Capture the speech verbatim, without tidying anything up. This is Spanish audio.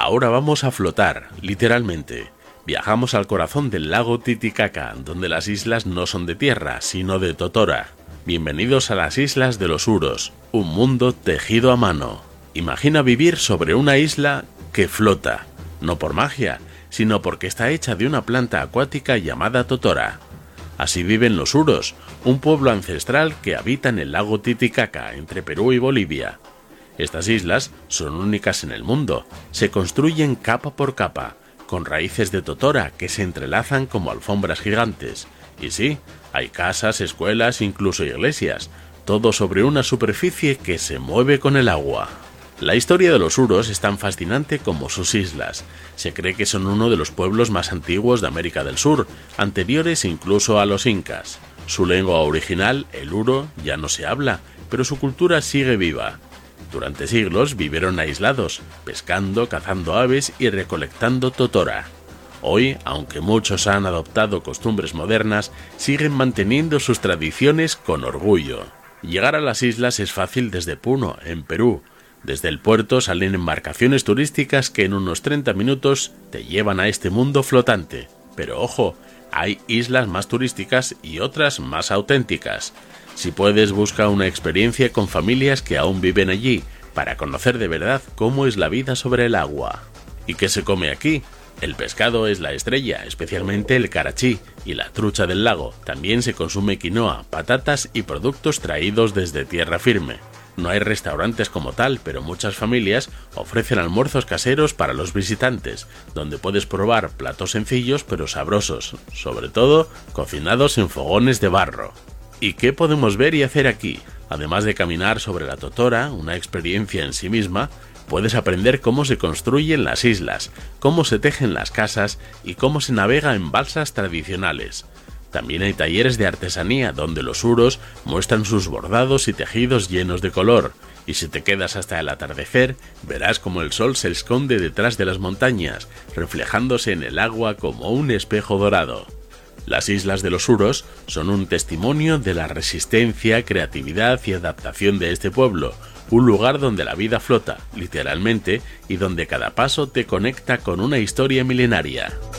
Ahora vamos a flotar, literalmente. Viajamos al corazón del lago Titicaca, donde las islas no son de tierra, sino de totora. Bienvenidos a las Islas de los Uros, un mundo tejido a mano. Imagina vivir sobre una isla que flota, no por magia, sino porque está hecha de una planta acuática llamada totora. Así viven los Uros, un pueblo ancestral que habita en el lago Titicaca, entre Perú y Bolivia. Estas islas son únicas en el mundo, se construyen capa por capa, con raíces de totora que se entrelazan como alfombras gigantes. Y sí, hay casas, escuelas, incluso iglesias, todo sobre una superficie que se mueve con el agua. La historia de los Uros es tan fascinante como sus islas. Se cree que son uno de los pueblos más antiguos de América del Sur, anteriores incluso a los incas. Su lengua original, el uro, ya no se habla, pero su cultura sigue viva. Durante siglos vivieron aislados, pescando, cazando aves y recolectando totora. Hoy, aunque muchos han adoptado costumbres modernas, siguen manteniendo sus tradiciones con orgullo. Llegar a las islas es fácil desde Puno, en Perú. Desde el puerto salen embarcaciones turísticas que en unos treinta minutos te llevan a este mundo flotante. Pero ojo, hay islas más turísticas y otras más auténticas. Si puedes, busca una experiencia con familias que aún viven allí, para conocer de verdad cómo es la vida sobre el agua. ¿Y qué se come aquí? El pescado es la estrella, especialmente el carachí y la trucha del lago. También se consume quinoa, patatas y productos traídos desde tierra firme. No hay restaurantes como tal, pero muchas familias ofrecen almuerzos caseros para los visitantes, donde puedes probar platos sencillos pero sabrosos, sobre todo cocinados en fogones de barro. ¿Y qué podemos ver y hacer aquí? Además de caminar sobre la totora, una experiencia en sí misma, puedes aprender cómo se construyen las islas, cómo se tejen las casas y cómo se navega en balsas tradicionales. También hay talleres de artesanía donde los uros muestran sus bordados y tejidos llenos de color, y si te quedas hasta el atardecer, verás cómo el sol se esconde detrás de las montañas, reflejándose en el agua como un espejo dorado. Las Islas de los Uros son un testimonio de la resistencia, creatividad y adaptación de este pueblo, un lugar donde la vida flota, literalmente, y donde cada paso te conecta con una historia milenaria.